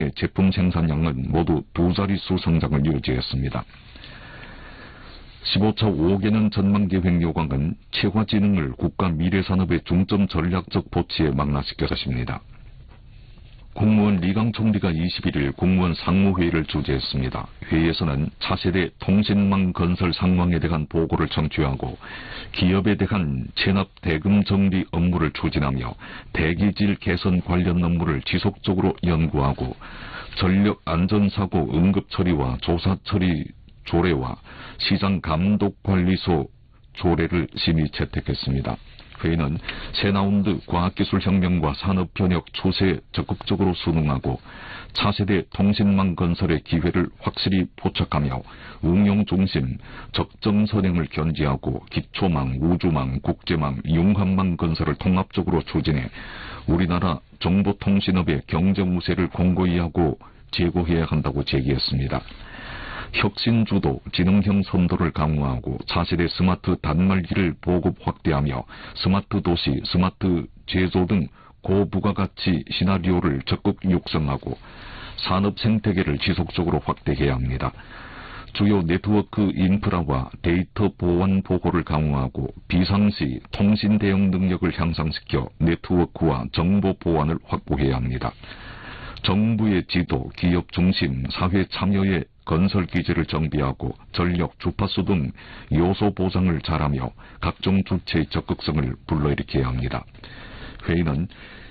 제품 생산량은 모두 두 자릿수 성장을 유지했습니다. 15차 5개년 전망계획 요강은 체화진흥을 국가 미래산업의 중점 전략적 보치에 망라시켜 것입니다. 국무원 리강 총리가 21일 국무원 상무회의를 주재했습니다. 회의에서는 차세대 통신망 건설 상황에 대한 보고를 청취하고 기업에 대한 체납 대금 정리 업무를 추진하며 대기질 개선 관련 업무를 지속적으로 연구하고 전력 안전사고 응급처리와 조사처리 조례와 시장감독관리소 조례를 심의 채택했습니다. 회의는 새라운드 과학기술혁명과 산업변혁 추세에 적극적으로 순응하고 차세대 통신망 건설의 기회를 확실히 포착하며 응용중심, 적정선행을 견지하고 기초망, 우주망, 국제망, 융합망 건설을 통합적으로 추진해 우리나라 정보통신업의 경쟁 우세를 공고히 하고 제고해야 한다고 제기했습니다. 혁신주도, 지능형 선도를 강화하고 차세대 스마트 단말기를 보급 확대하며 스마트 도시, 스마트 제조 등 고부가가치 시나리오를 적극 육성하고 산업 생태계를 지속적으로 확대해야 합니다. 주요 네트워크 인프라와 데이터 보안 보호를 강화하고 비상시 통신 대응 능력을 향상시켜 네트워크와 정보 보안을 확보해야 합니다. 정부의 지도, 기업 중심, 사회 참여의 건설 기제를 정비하고 전력, 주파수 등 요소 보장을 잘하며 각종 주체의 적극성을 불러일으켜야 합니다. 회의는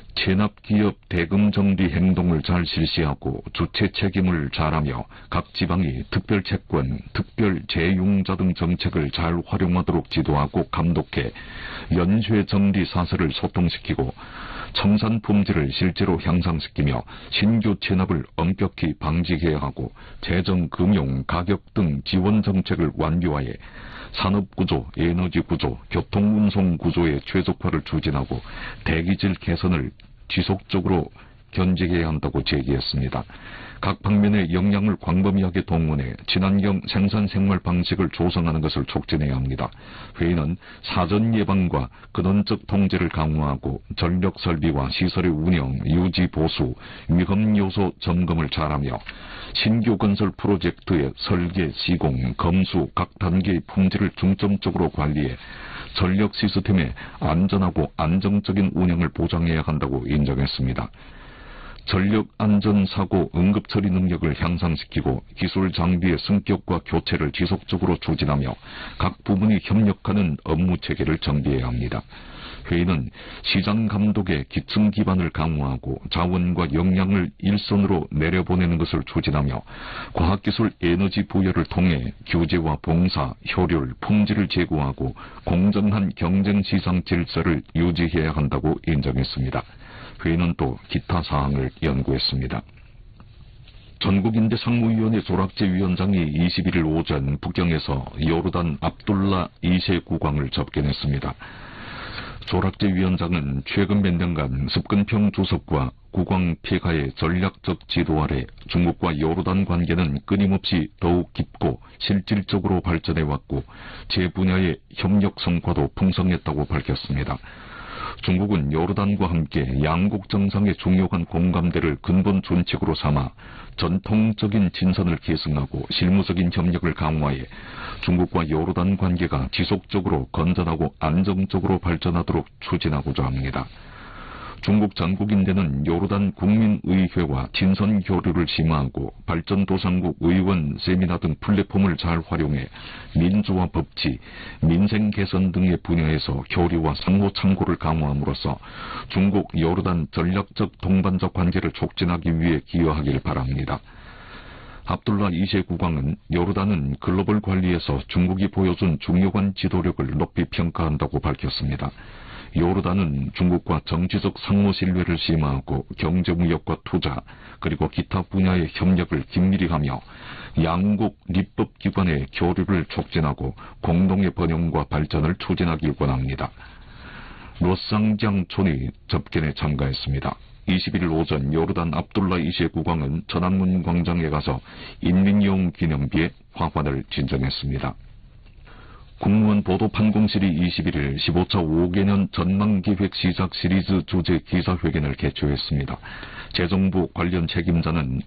체납기업 대금 정리 행동을 잘 실시하고 주체 책임을 잘하며 각 지방이 특별 채권, 특별 재융자 등 정책을 잘 활용하도록 지도하고 감독해 연쇄 정리 사설을 소통시키고 첨산 품질을 실제로 향상시키며 신규 체납을 엄격히 방지해야 하고 재정, 금융, 가격 등 지원 정책을 완비화해 산업구조, 에너지구조, 교통운송 구조의 최적화를 추진하고 대기질 개선을 지속적으로 견지해야 한다고 제기했습니다. 각 방면의 역량을 광범위하게 동원해 친환경 생산 생활 방식을 조성하는 것을 촉진해야 합니다. 회의는 사전 예방과 근원적 통제를 강화하고 전력 설비와 시설의 운영, 유지 보수, 위험 요소 점검을 잘하며 신규 건설 프로젝트의 설계, 시공, 검수 각 단계의 품질을 중점적으로 관리해 전력 시스템의 안전하고 안정적인 운영을 보장해야 한다고 인정했습니다. 전력 안전사고 응급처리 능력을 향상시키고 기술 장비의 승격과 교체를 지속적으로 추진하며 각 부문이 협력하는 업무체계를 정비해야 합니다. 회의는 시장 감독의 기층 기반을 강화하고 자원과 역량을 일선으로 내려보내는 것을 추진하며 과학기술 에너지 부여를 통해 규제와 봉사, 효율, 품질을 제고하고 공정한 경쟁시장 질서를 유지해야 한다고 인정했습니다. 회의는 또 기타 사항을 연구했습니다. 전국인대 상무위원회 조락제 위원장이 21일 오전 북경에서 요르단 압둘라 2세 국왕을 접견했습니다. 조락제 위원장은 최근 몇 년간 습근평 주석과 국왕 폐하의 전략적 지도 아래 중국과 요르단 관계는 끊임없이 더욱 깊고 실질적으로 발전해왔고 제 분야의 협력 성과도 풍성했다고 밝혔습니다. 중국은 요르단과 함께 양국 정상의 중요한 공감대를 근본 준칙으로 삼아 전통적인 진선을 계승하고 실무적인 협력을 강화해 중국과 요르단 관계가 지속적으로 건전하고 안정적으로 발전하도록 추진하고자 합니다. 중국 전국인대는 요르단 국민의회와 친선 교류를 심화하고 발전도상국 의원 세미나 등 플랫폼을 잘 활용해 민주화 법치, 민생 개선 등의 분야에서 교류와 상호 참고를 강화함으로써 중국 요르단 전략적 동반자 관계를 촉진하기 위해 기여하길 바랍니다. 압둘라 2세 국왕은 요르단은 글로벌 관리에서 중국이 보여준 중요한 지도력을 높이 평가한다고 밝혔습니다. 요르단은 중국과 정치적 상호 신뢰를 심화하고 경제무역과 투자 그리고 기타 분야의 협력을 긴밀히 하며 양국立법기관의 교류를 촉진하고 공동의 번영과 발전을 추진하길 원합니다. 로상장 촌이 접견에 참가했습니다. 21일 오전 요르단 압둘라 2세 국왕은 천안문 광장에 가서 인민용 기념비에 화환을 진정했습니다. 국무원 보도판공실이 21일 15차 5개년 전망기획 시작 시리즈 주제 기자회견을 개최했습니다. 재정부 관련 책임자는